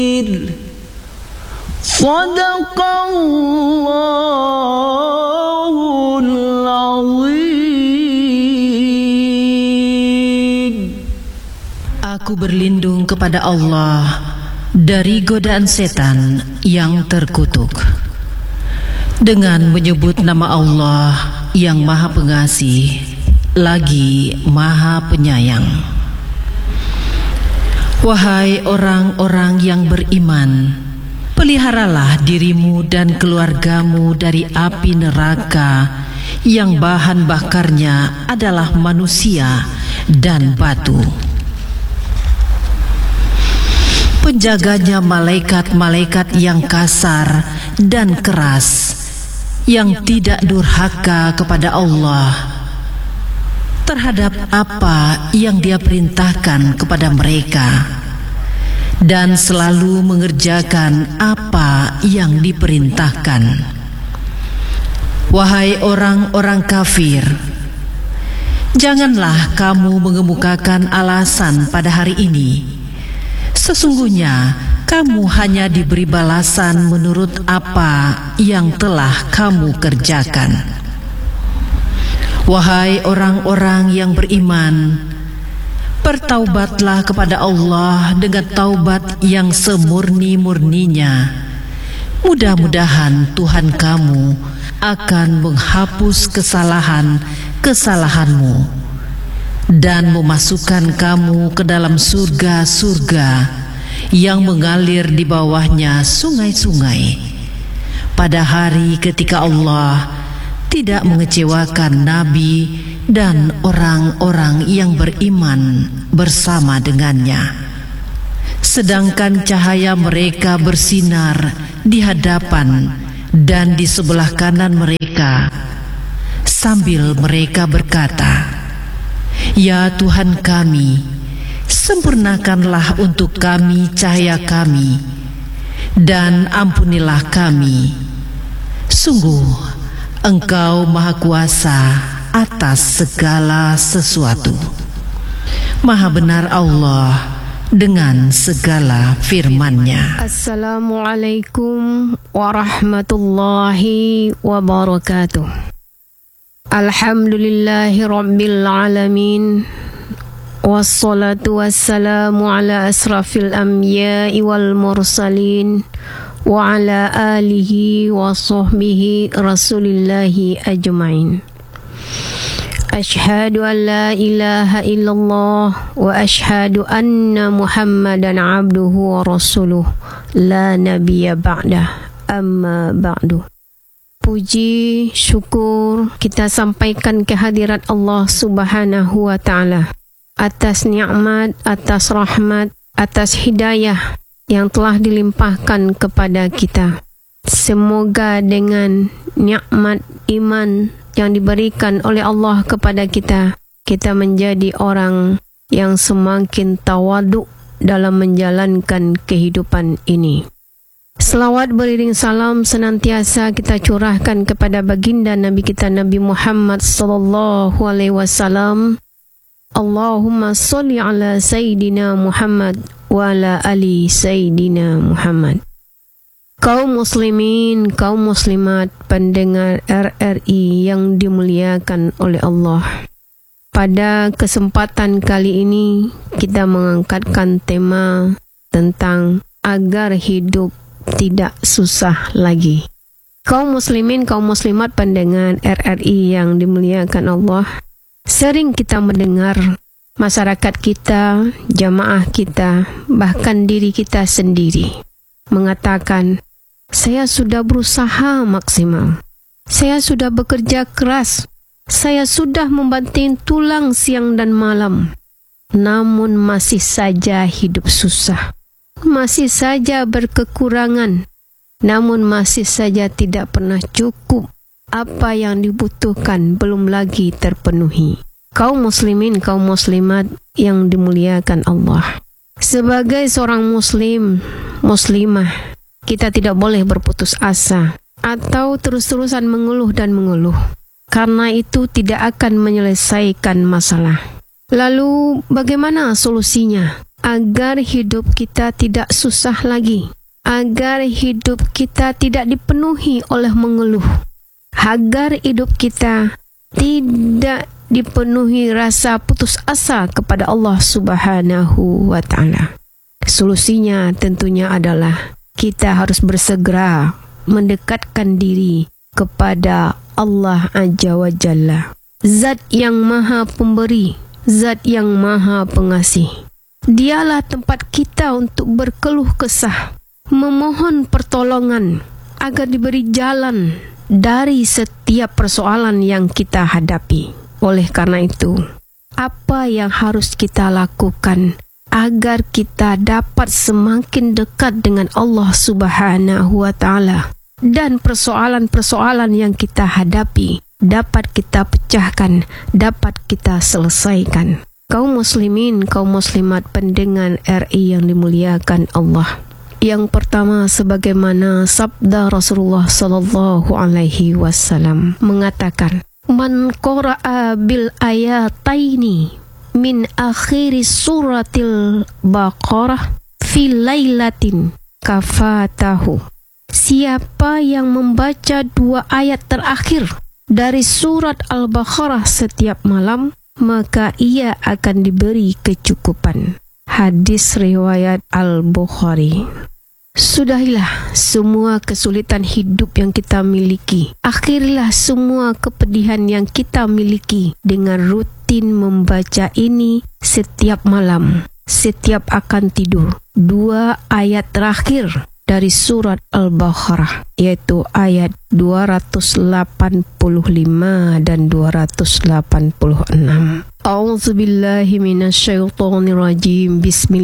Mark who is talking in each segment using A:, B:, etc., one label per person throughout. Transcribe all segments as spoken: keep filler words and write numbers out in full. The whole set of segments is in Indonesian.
A: Shadaqallahul azim.
B: Aku berlindung kepada Allah dari godaan setan yang terkutuk dengan menyebut nama Allah yang Maha Pengasih lagi Maha Penyayang. Wahai orang-orang yang beriman, peliharalah dirimu dan keluargamu dari api neraka yang bahan bakarnya adalah manusia dan batu. Penjaganya malaikat-malaikat yang kasar dan keras, yang tidak durhaka kepada Allah terhadap apa yang Dia perintahkan kepada mereka, dan selalu mengerjakan apa yang diperintahkan. Wahai orang-orang kafir, janganlah kamu mengemukakan alasan pada hari ini. Sesungguhnya kamu hanya diberi balasan menurut apa yang telah kamu kerjakan. Wahai orang-orang yang beriman, bertaubatlah kepada Allah dengan taubat yang semurni-murninya. Mudah-mudahan Tuhan kamu akan menghapus kesalahan-kesalahanmu dan memasukkan kamu ke dalam surga-surga yang mengalir di bawahnya sungai-sungai, pada hari ketika Allah tidak mengecewakan Nabi dan orang-orang yang beriman bersama dengannya, sedangkan cahaya mereka bersinar di hadapan dan di sebelah kanan mereka, sambil mereka berkata, "Ya Tuhan kami, sempurnakanlah untuk kami cahaya kami, dan ampunilah kami. Sungguh Engkau Maha Kuasa atas segala sesuatu. Maha benar Allah dengan segala firman-Nya."
C: Assalamualaikum warahmatullahi wabarakatuh. Alhamdulillahi rabbil alamin, wassalatu wassalamu ala asrafil anbiya'i wal mursalin wa ala alihi wa sahbihi rasulillahi ajma'in. Ashhadu an la ilaha illallah wa ashhadu anna muhammadan abduhu wa rasuluh la nabiyya ba'dah, amma ba'du. Puji syukur kita sampaikan kehadirat Allah subhanahu wa ta'ala atas nikmat, atas rahmat, atas hidayah yang telah dilimpahkan kepada kita. Semoga dengan nikmat iman yang diberikan oleh Allah kepada kita, kita menjadi orang yang semakin tawaduk dalam menjalankan kehidupan ini. Selawat beriring salam senantiasa kita curahkan kepada baginda Nabi kita Nabi Muhammad sallallahu alaihi wasallam. Allahumma sholli ala Sayyidina Muhammad wa ala ali Sayyidina Muhammad. Kaum muslimin, kaum muslimat, pendengar R R I yang dimuliakan oleh Allah. Pada kesempatan kali ini kita mengangkatkan tema tentang agar hidup tidak susah lagi. Kaum muslimin, kaum muslimat, pendengar R R I yang dimuliakan Allah, sering kita mendengar masyarakat kita, jamaah kita, bahkan diri kita sendiri mengatakan, "Saya sudah berusaha maksimal, saya sudah bekerja keras, saya sudah membanting tulang siang dan malam, namun masih saja hidup susah, masih saja berkekurangan, namun masih saja tidak pernah cukup. Apa yang dibutuhkan belum lagi terpenuhi." Kaum muslimin, kaum muslimat yang dimuliakan Allah, sebagai seorang muslim, muslimah, kita tidak boleh berputus asa atau terus-terusan mengeluh dan mengeluh, karena itu tidak akan menyelesaikan masalah. Lalu bagaimana solusinya? agar hidup kita tidak susah lagi, agar hidup kita tidak dipenuhi oleh mengeluh, agar hidup kita tidak dipenuhi rasa putus asa kepada Allah Subhanahu wa Ta'ala. Solusinya tentunya adalah kita harus bersegera mendekatkan diri kepada Allah Azza wa Jalla, Zat yang maha pemberi, Zat yang maha pengasih. Dialah tempat kita untuk berkeluh kesah, memohon pertolongan agar diberi jalan dari setiap persoalan yang kita hadapi. Oleh karena itu, apa yang harus kita lakukan agar kita dapat semakin dekat dengan Allah Subhanahu wa Ta'ala dan persoalan-persoalan yang kita hadapi dapat kita pecahkan, dapat kita selesaikan. Kaum muslimin, kaum muslimat pendengar R I yang dimuliakan Allah. Yang pertama, sebagaimana sabda Rasulullah sallallahu alaihi wasallam mengatakan, "Man qara'a bil ayataini min akhiri suratil Baqarah fi lailatin kafatahu." Siapa yang membaca dua ayat terakhir dari surat Al-Baqarah setiap malam, maka ia akan diberi kecukupan. Hadis riwayat Al-Bukhari. Sudahilah semua kesulitan hidup yang kita miliki. Akhirilah semua kepedihan yang kita miliki dengan rutin membaca ini setiap malam, setiap akan tidur. Dua ayat terakhir dari surat Al-Baqarah, yaitu ayat dua ratus delapan puluh lima dan dua ratus delapan puluh enam. A'udzubillahi minasyaitonirrajim.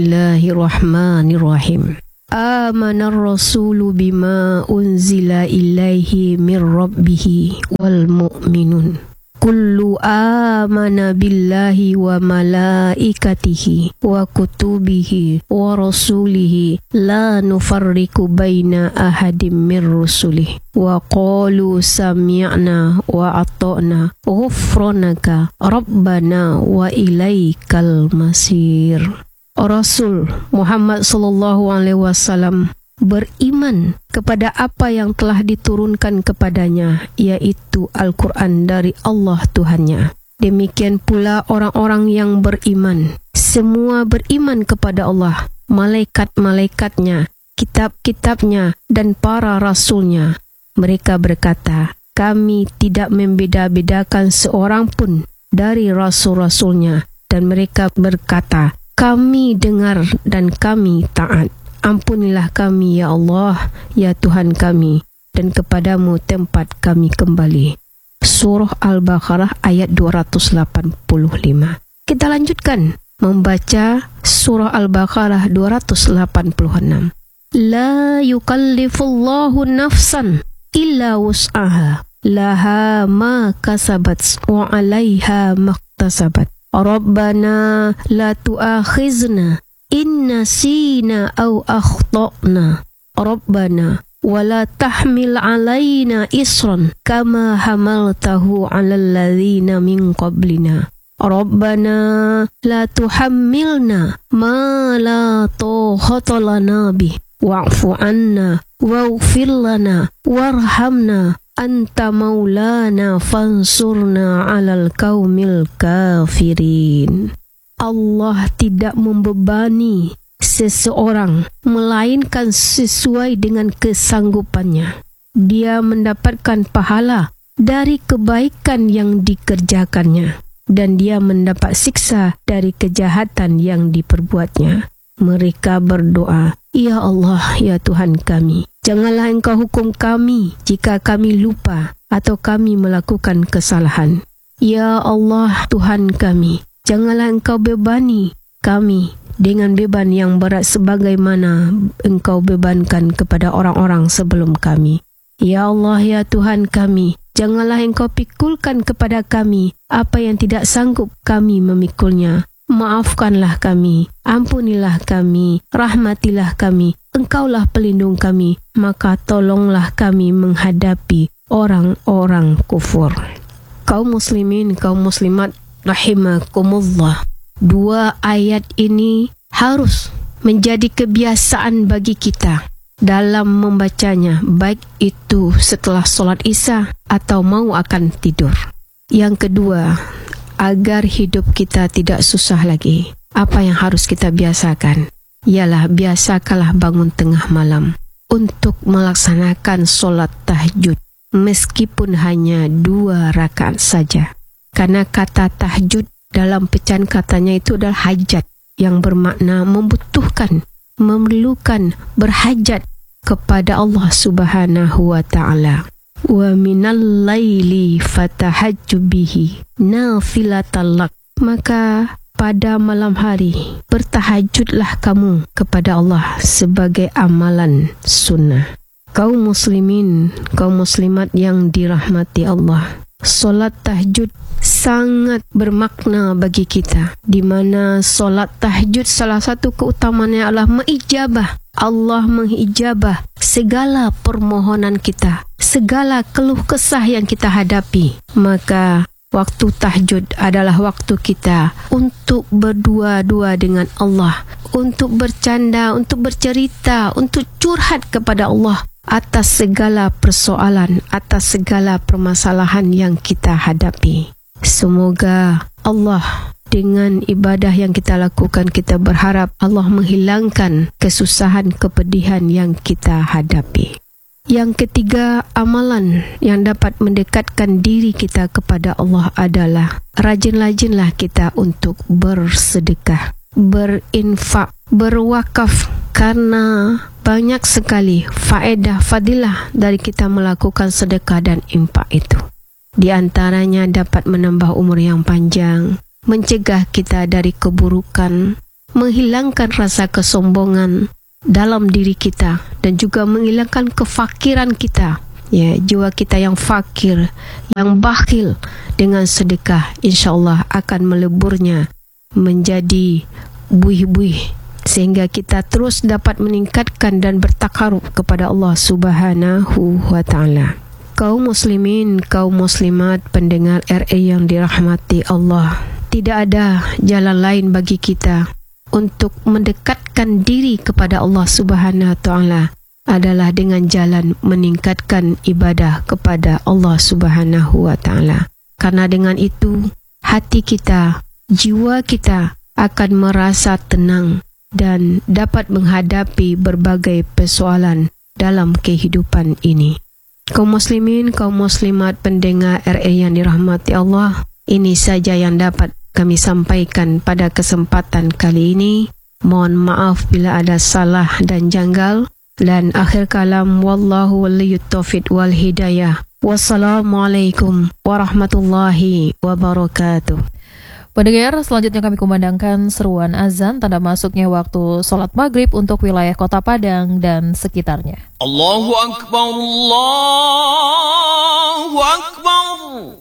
C: Bismillahirrahmanirrahim. Amanar rasulu bima unzila ilaihi min rabbihi wal mu'minun. Kullu amana billahi wa malaikatihi wa kutubihi wa rasulihi la nufarriqu baina ahadim min rusulihi wa qalu sami'na wa ata'na ghufranaka rabbana wa ilaikal masir. Rasul Muhammad sallallahu alaihi wasallam beriman kepada apa yang telah diturunkan kepadanya, yaitu Al-Quran dari Allah Tuhannya. Demikian pula orang-orang yang beriman. Semua beriman kepada Allah, malaikat-malaikatnya, kitab-kitabnya, dan para rasulnya. Mereka berkata, kami tidak membeda-bedakan seorang pun dari rasul-rasulnya. Dan mereka berkata, kami dengar dan kami taat. Ampunilah kami ya Allah, ya Tuhan kami, dan kepadamu tempat kami kembali. Surah Al-Baqarah ayat dua ratus delapan puluh lima. Kita lanjutkan membaca surah Al-Baqarah dua ratus delapan puluh enam. La yukallifullahu nafsan illa wus'aha, laha ma kasabat wa 'alaiha maktasabat. Rabbana la tu'akhizna in nasina aw akhtana. Rabbana wala tahmil alaina isran kama hamaltahu 'alal ladzina min qablina. Rabbana la tuhammilna ma la taqata lana bih wa'fu 'anna waghfir lana warhamna anta maulana fansurna 'alal qaumil kafirin. Allah tidak membebani seseorang melainkan sesuai dengan kesanggupannya. Dia mendapatkan pahala dari kebaikan yang dikerjakannya, dan dia mendapat siksa dari kejahatan yang diperbuatnya. Mereka berdoa, ya Allah, ya Tuhan kami, janganlah Engkau hukum kami jika kami lupa atau kami melakukan kesalahan. Ya Allah, Tuhan kami, janganlah Engkau bebani kami dengan beban yang berat sebagaimana Engkau bebankan kepada orang-orang sebelum kami. Ya Allah, ya Tuhan kami, janganlah Engkau pikulkan kepada kami apa yang tidak sanggup kami memikulnya. Maafkanlah kami, ampunilah kami, rahmatilah kami, Engkaulah pelindung kami, maka tolonglah kami menghadapi orang-orang kufur. Kaum muslimin, kaum muslimat rahimakumullah. Dua ayat ini harus menjadi kebiasaan bagi kita dalam membacanya, baik itu setelah solat Isya atau mau akan tidur. Yang kedua, agar hidup kita tidak susah lagi, apa yang harus kita biasakan? Ialah biasakanlah bangun tengah malam untuk melaksanakan solat tahajud, meskipun hanya dua rakaat saja. Karena kata tahajud dalam pecahan katanya itu adalah hajat, yang bermakna membutuhkan, memerlukan, berhajat kepada Allah Subhanahu wa ta'ala. Wa minal laili fatahajju bihi nafilatan lak. Maka pada malam hari bertahajudlah kamu kepada Allah sebagai amalan sunnah. Kaum muslimin, kaum muslimat yang dirahmati Allah, solat tahajud sangat bermakna bagi kita, di mana solat tahajud salah satu keutamaannya adalah mengijabah. Allah mengijabah segala permohonan kita, segala keluh kesah yang kita hadapi. Maka waktu tahajud adalah waktu kita untuk berdua-dua dengan Allah, untuk bercanda, untuk bercerita, untuk curhat kepada Allah atas segala persoalan, atas segala permasalahan yang kita hadapi. Semoga Allah, dengan ibadah yang kita lakukan, kita berharap Allah menghilangkan kesusahan, kepedihan yang kita hadapi. Yang ketiga, amalan yang dapat mendekatkan diri kita kepada Allah adalah rajin-rajinlah kita untuk bersedekah, berinfak, berwakaf, karena banyak sekali faedah, fadilah dari kita melakukan sedekah dan infak itu. Di antaranya dapat menambah umur yang panjang, mencegah kita dari keburukan, menghilangkan rasa kesombongan dalam diri kita, dan juga menghilangkan kefakiran kita. Ya, jiwa kita yang fakir, yang bakhil dengan sedekah, insya-Allah akan meleburnya menjadi buih-buih, sehingga kita terus dapat meningkatkan dan bertakarub kepada Allah Subhanahu wa ta'ala. Kaum muslimin, kaum muslimat, pendengar R A yang dirahmati Allah, tidak ada jalan lain bagi kita untuk mendekatkan diri kepada Allah Subhanahu wa ta'ala adalah dengan jalan meningkatkan ibadah kepada Allah Subhanahu wa ta'ala. Karena dengan itu hati kita, jiwa kita akan merasa tenang dan dapat menghadapi berbagai persoalan dalam kehidupan ini. Kaum muslimin, kaum muslimat, pendengar R A yang dirahmati Allah, ini saja yang dapat kami sampaikan pada kesempatan kali ini. Mohon maaf bila ada salah dan janggal. Dan akhir kalam, wallahu waliyut taufiq wal hidayah. Wassalamualaikum warahmatullahi wabarakatuh.
A: Pendengar, selanjutnya kami kumandangkan seruan azan tanda masuknya waktu sholat maghrib untuk wilayah Kota Padang dan sekitarnya.
D: Allahu Akbar, Allahu Akbar.